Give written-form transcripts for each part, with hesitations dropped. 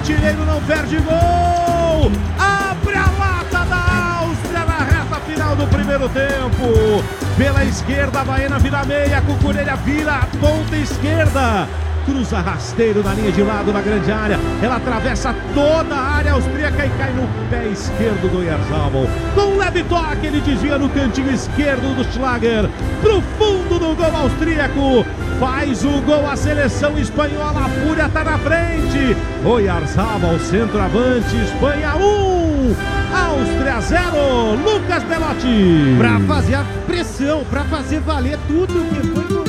artilheiro não perde gol. Abre a lata da Áustria na reta final do primeiro tempo. Pela esquerda, a Baena vira meia, Cucurella vira a ponta esquerda. Cruza rasteiro na linha de lado na grande área. Ela atravessa toda a área austríaca e cai no pé esquerdo do Oyarzabal. Com um leve toque, ele desvia no cantinho esquerdo do Schlager. Pro fundo do gol austríaco. Faz o gol a seleção espanhola. A Fúria tá na frente. Oyarzabal, centroavante. Espanha 1, Áustria 0. Lucas Belotti. Pra fazer a pressão, pra fazer valer tudo que foi.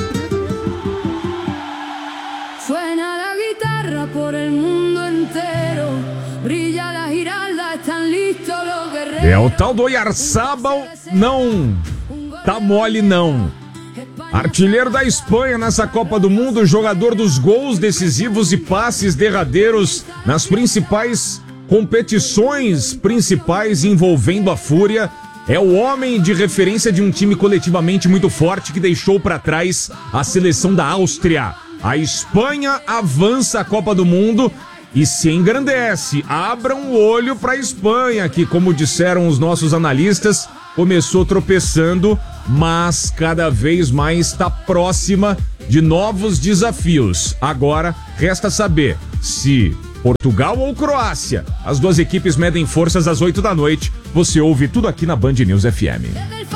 Suena la guitarra por el mundo entero, brilla la giralda, están listos los guerreros. É, o tal do Oyarzabal não tá mole não. Artilheiro da Espanha nessa Copa do Mundo, jogador dos gols decisivos e passes derradeiros nas principais competições principais envolvendo a Fúria. É o homem de referência de um time coletivamente muito forte que deixou para trás a seleção da Áustria. A Espanha avança a Copa do Mundo e se engrandece. Abram o olho para a Espanha, que, como disseram os nossos analistas, começou tropeçando, mas cada vez mais está próxima de novos desafios. Agora, resta saber se Portugal ou Croácia. As duas equipes medem forças às 8 da noite. Você ouve tudo aqui na Band News FM.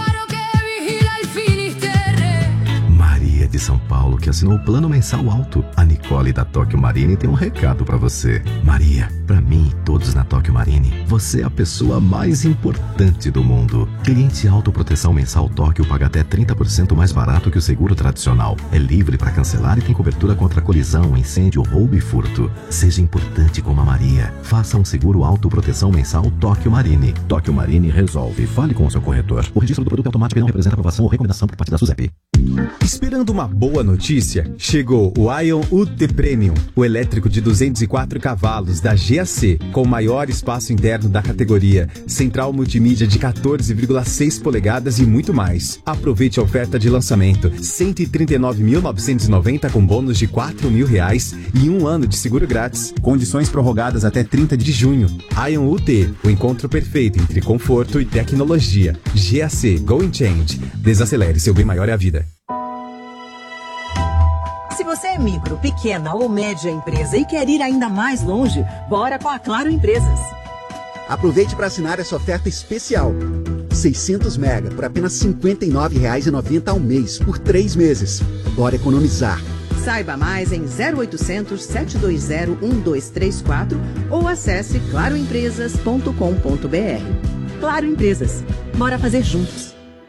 De São Paulo, que assinou o plano mensal alto. A Nicole da Tóquio Marine tem um recado pra você. Maria, pra mim e todos na Tóquio Marine, você é a pessoa mais importante do mundo. Cliente autoproteção mensal Tóquio paga até 30% mais barato que o seguro tradicional. É livre pra cancelar e tem cobertura contra colisão, incêndio, roubo e furto. Seja importante como a Maria. Faça um seguro autoproteção mensal Tóquio Marine. Tóquio Marine resolve. Fale com o seu corretor. O registro do produto automático não representa aprovação ou recomendação por parte da SUSEP. Esperando uma boa notícia? Chegou o Ion UT Premium, o elétrico de 204 cavalos da GAC, com o maior espaço interno da categoria, central multimídia de 14,6 polegadas e muito mais. Aproveite a oferta de lançamento, R$ 139.990 com bônus de R$ 4.000 e 1 ano de seguro grátis. Condições prorrogadas até 30 de junho. Ion UT, o encontro perfeito entre conforto e tecnologia. GAC, Go and Change. Desacelere, seu bem maior é a vida. Se você é micro, pequena ou média empresa e quer ir ainda mais longe, bora com a Claro Empresas. Aproveite para assinar essa oferta especial. 600 mega por apenas R$ 59,90 ao mês, por 3 meses. Bora economizar. Saiba mais em 0800 720 1234 ou acesse claroempresas.com.br. Claro Empresas. Bora fazer juntos.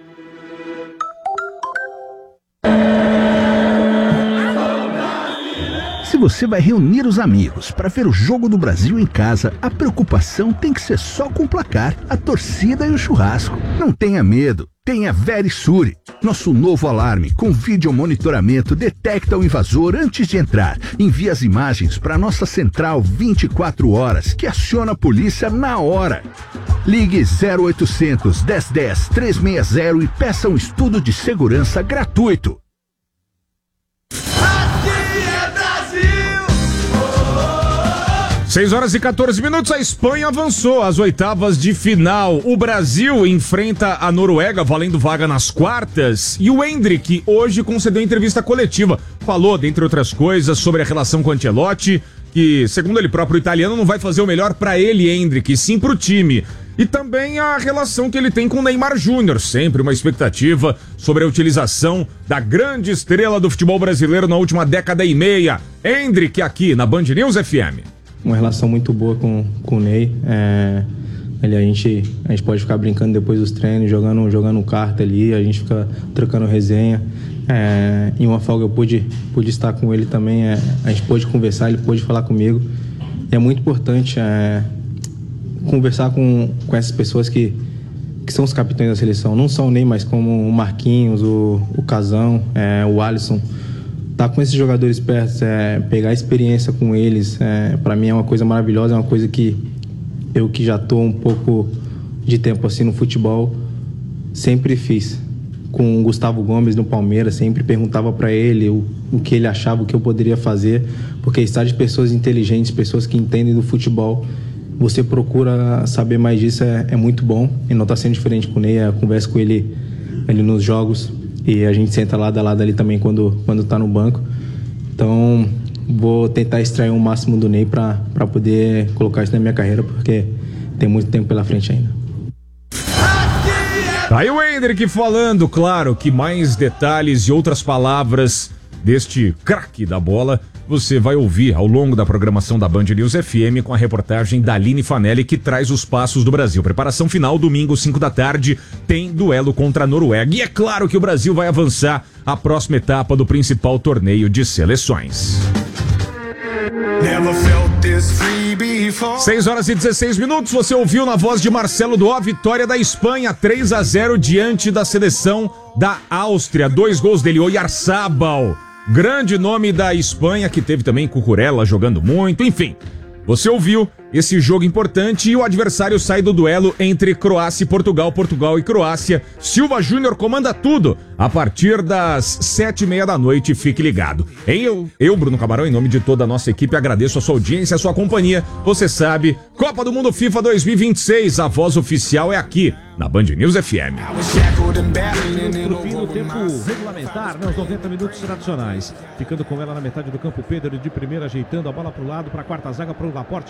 Se você vai reunir os amigos para ver o Jogo do Brasil em casa, a preocupação tem que ser só com o placar, a torcida e o churrasco. Não tenha medo, tenha Verisure. Nosso novo alarme com vídeo monitoramento detecta o invasor antes de entrar. Envia as imagens para nossa central 24 horas, que aciona a polícia na hora. Ligue 0800 1010 360 e peça um estudo de segurança gratuito. 6 horas e 14 minutos, a Espanha avançou às oitavas de final. O Brasil enfrenta a Noruega, valendo vaga nas quartas. E o Endrick hoje concedeu entrevista coletiva. Falou, dentre outras coisas, sobre a relação com o Ancelotti, que, segundo ele próprio, o italiano não vai fazer o melhor para ele, Endrick, e sim pro time. E também a relação que ele tem com o Neymar Júnior, sempre uma expectativa sobre a utilização da grande estrela do futebol brasileiro na última década e meia. Endrick aqui na Band News FM. Uma relação muito boa com o Ney. A gente pode ficar brincando depois dos treinos, jogando carta ali, a gente fica trocando resenha. Em uma folga eu pude estar com ele também, a gente pôde conversar, ele pôde falar comigo. É muito importante conversar com essas pessoas que são os capitães da seleção, não só o Ney, mas como o Marquinhos, o Casão, o Alisson. Tá com esses jogadores perto, pegar experiência com eles, para mim é uma coisa maravilhosa, é uma coisa que eu que já tô um pouco de tempo assim no futebol, sempre fiz. com o Gustavo Gomes no Palmeiras, sempre perguntava para ele o que ele achava, o que eu poderia fazer, porque estar de pessoas inteligentes, pessoas que entendem do futebol, você procura saber mais disso, é muito bom. E não está sendo diferente com o Ney, eu converso com ele nos jogos e a gente senta lado a lado ali também quando está no banco. Então vou tentar extrair o máximo do Ney para poder colocar isso na minha carreira, porque tem muito tempo pela frente ainda. Aí o Hendrick falando, claro, que mais detalhes e outras palavras deste craque da bola você vai ouvir ao longo da programação da Band News FM com a reportagem da Aline Fanelli, que traz os passos do Brasil. Preparação final, domingo, 5 da tarde, tem duelo contra a Noruega. E é claro que o Brasil vai avançar à próxima etapa do principal torneio de seleções. 6 horas e 16 minutos, você ouviu na voz de Marcelo Duó, vitória da Espanha, 3-0 diante da seleção da Áustria. 2 gols dele, Oyarzabal, grande nome da Espanha, que teve também Cucurella jogando muito, enfim. Você ouviu esse jogo importante e o adversário sai do duelo entre Croácia e Portugal, Portugal e Croácia. Silva Júnior comanda tudo a partir das 7h30 da noite, fique ligado. Eu, Bruno Camarão, em nome de toda a nossa equipe, agradeço a sua audiência, a sua companhia. Você sabe, Copa do Mundo FIFA 2026, a voz oficial é aqui, na Band News FM. Pro fim do tempo regulamentar, né, os 90 minutos tradicionais. Ficando com ela na metade do campo, Pedro de primeira, ajeitando a bola pro lado, pra quarta zaga, pro Laporte.